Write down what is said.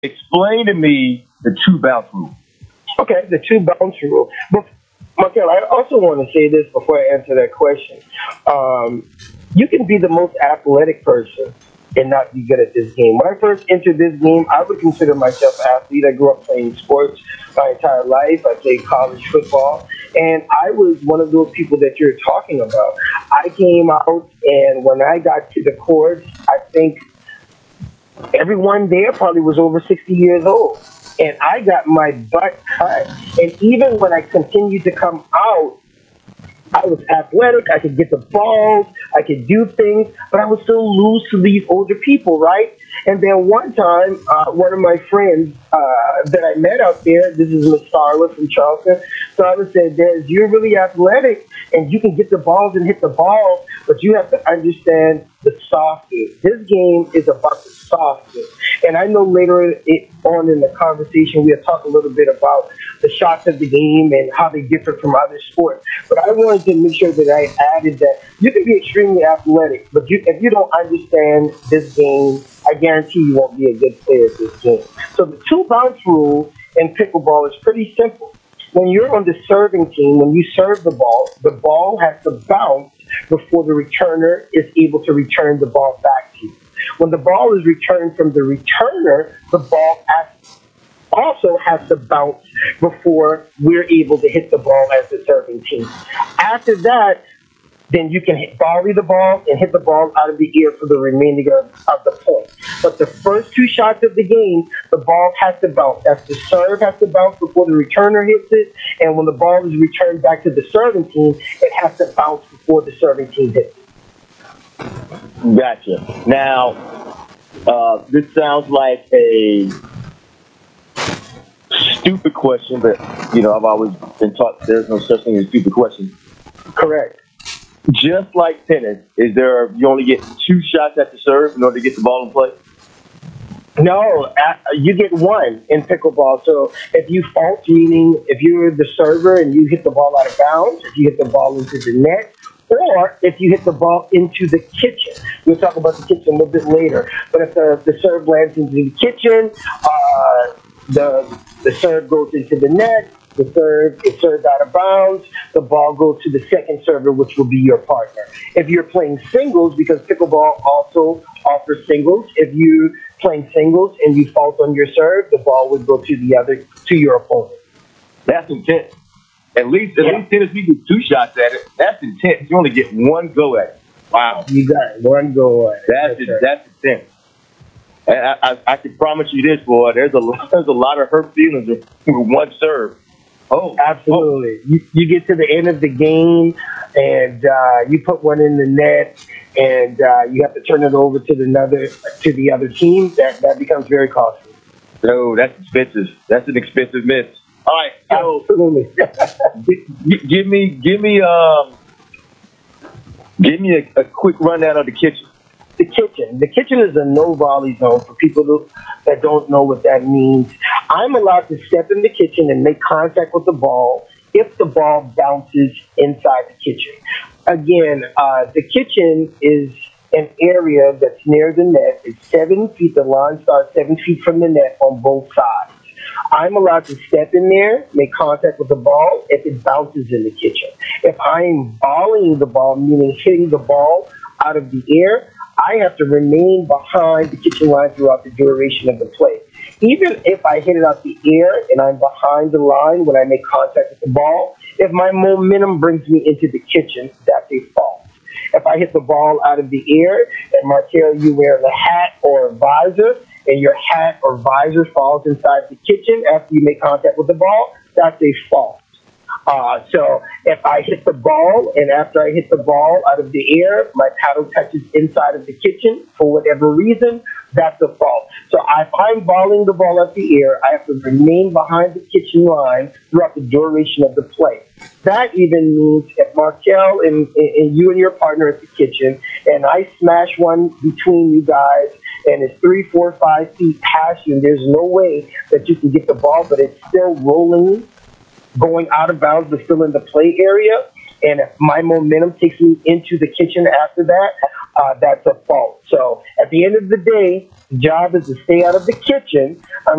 Explain to me the two bounce rule. Okay, the two bounce rule. But Markel, I also want to say this before I answer that question. Um, you can be the most athletic person and not be good at this game. When I first entered this game, I would consider myself an athlete. I grew up playing sports my entire life. I played college football, and I was one of those people that you're talking about. I came out, and when I got to the courts, I think everyone there probably was over 60 years old. And I got my butt cut. And even when I continued to come out, I was athletic. I could get the balls. I could do things, but I would still lose to these older people, right? And then one time, one of my friends that I met out there, this is Miss Starla from Charleston, Starla said, Des, you're really athletic and you can get the balls and hit the balls, but you have to understand the softness. This game is about the softness. And I know on in the conversation, we'll talk a little bit about the shots of the game and how they differ from other sports. But I wanted to make sure that I added that you can be extremely athletic, but if you don't understand this game, I guarantee you won't be a good player at this game. So the two bounce rule in pickleball is pretty simple. When you're on the serving team, when you serve the ball has to bounce before the returner is able to return the ball back to you. When the ball is returned from the returner, the ball also has to bounce before we're able to hit the ball as the serving team. After that, then you can volley the ball and hit the ball out of the air for the remaining of the point. But the first two shots of the game, the ball has to bounce. That's the serve has to bounce before the returner hits it, and when the ball is returned back to the serving team, it has to bounce before the serving team hits it. Gotcha. Now, this sounds like a stupid question, but I've always been taught there's no such thing as stupid questions. Correct. Just like tennis, you only get two shots at the serve in order to get the ball in play? No, you get one in pickleball. So if you fault, meaning if you're the server and you hit the ball out of bounds, if you hit the ball into the net, or if you hit the ball into the kitchen. We'll talk about the kitchen a little bit later. But if the serve lands into the kitchen, the serve goes into the net, the serve is served out of bounds, the ball goes to the second server, which will be your partner. If you're playing singles, because pickleball also offers singles, if you're playing singles and you fault on your serve, the ball would go to your opponent. That's intense. At least tennis, we get two shots at it. That's intense. You only get one go at it. Wow. You got one go at it. That's intense. And I can promise you this, boy. There's a lot of hurt feelings with one serve. Oh, absolutely. You get to the end of the game, and you put one in the net, and you have to turn it over to the other team. That becomes very costly. Oh, that's expensive. That's an expensive miss. All right, so absolutely. give me a quick rundown of the kitchen. The kitchen. The kitchen is a no volley zone for people that don't know what that means. I'm allowed to step in the kitchen and make contact with the ball if the ball bounces inside the kitchen. Again, the kitchen is an area that's near the net. It's 7 feet. The line starts 7 feet from the net on both sides. I'm allowed to step in there, make contact with the ball if it bounces in the kitchen. If I'm volleying the ball, meaning hitting the ball out of the air, I have to remain behind the kitchen line throughout the duration of the play. Even if I hit it out the air and I'm behind the line when I make contact with the ball, if my momentum brings me into the kitchen, that's a fault. If I hit the ball out of the air and Markel, you wear a hat or a visor, and your hat or visor falls inside the kitchen after you make contact with the ball, that's a fault. So if I hit the ball and after I hit the ball out of the air, my paddle touches inside of the kitchen for whatever reason, that's a fault. So if I'm volleying the ball at the air, I have to remain behind the kitchen line throughout the duration of the play. That even means if Markel and you and your partner at the kitchen, and I smash one between you guys, and it's 3, 4, 5 feet past you, and there's no way that you can get the ball, but it's still rolling, going out of bounds, but still in the play area. And if my momentum takes me into the kitchen after that, that's a fault. So at the end of the day, the job is to stay out of the kitchen